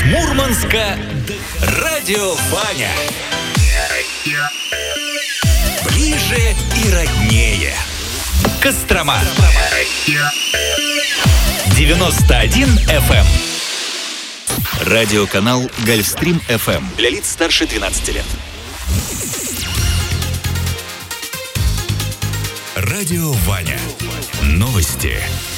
Мурманска радио Ваня. Ближе и роднее. Кострома. 91 FM. Радиоканал Гольфстрим FM для лиц старше 12 лет. Радио Ваня. Новости.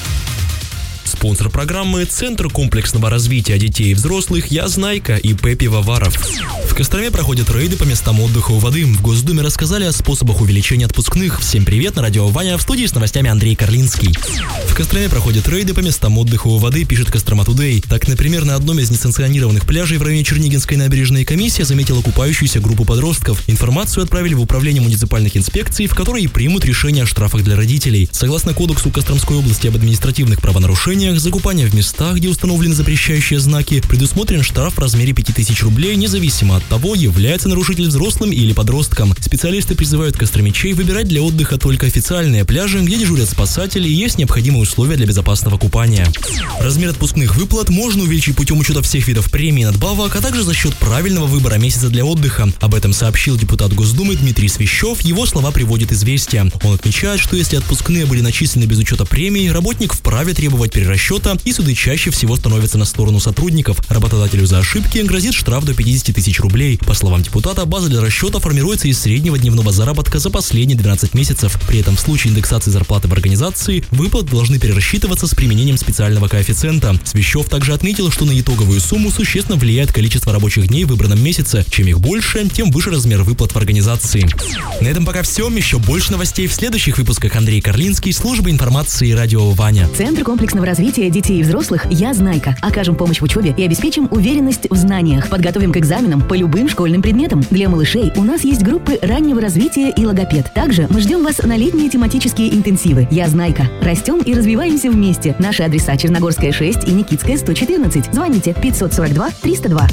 Спонсор программы — Центр комплексного развития детей и взрослых «Я Знайка» и ИП Пивоваров. В Костроме проходят рейды по местам отдыха у воды. В Госдуме рассказали о способах увеличения отпускных. Всем привет, на радио Ваня, в студии с новостями Андрей Карлинский. В Костроме проходят рейды по местам отдыха у воды, пишет Кострома Тудей. Так, например, на одном из несанкционированных пляжей в районе Чернигинской набережной комиссия заметила купающуюся группу подростков. Информацию отправили в управление муниципальных инспекций, в которой и примут решение о штрафах для родителей. Согласно Кодексу Костромской области об административных правонарушениях, за купание в местах, где установлены запрещающие знаки, предусмотрен штраф в размере 5000 рублей, независимо от того, является нарушитель взрослым или подростком. Специалисты призывают костромичей выбирать для отдыха только официальные пляжи, где дежурят спасатели и есть необходимые условия для безопасного купания. Размер отпускных выплат можно увеличить путем учета всех видов премий и надбавок, а также за счет правильного выбора месяца для отдыха. Об этом сообщил депутат Госдумы Дмитрий Свищев, его слова приводит «Известия». Он отмечает, что если отпускные были начислены без учета премий, работник вправе требовать перерасчета, и суды чаще всего становятся на сторону сотрудников. Работодателю за ошибки грозит штраф до 50 тысяч рублей. По словам депутата, база для расчета формируется из среднего дневного заработка за последние 12 месяцев. При этом в случае индексации зарплаты в организации выплаты должны перерасчитываться с применением специального коэффициента. Свищев также отметил, что на итоговую сумму существенно влияет количество рабочих дней в выбранном месяце. Чем их больше, тем выше размер выплат в организации. На этом пока все. Еще больше новостей в следующих выпусках. Андрей Карлинский, служба информации радио Ваня. Центр комплексного развития детей и взрослых «Я Знайка». Окажем помощь в учебе и обеспечим уверенность в знаниях. Подготовим к экзаменам по любым школьным предметам. Для малышей у нас есть группы раннего развития и логопед. Также мы ждем вас на летние тематические интенсивы. «Я Знайка». Растем и развиваемся вместе. Наши адреса: Черногорская 6 и Никитская 114. Звоните 542 302.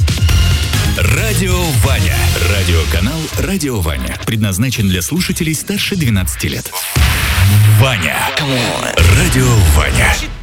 Радио Ваня. Радиоканал радио Ваня. Предназначен для слушателей старше 12 лет. Ваня. Радио Ваня.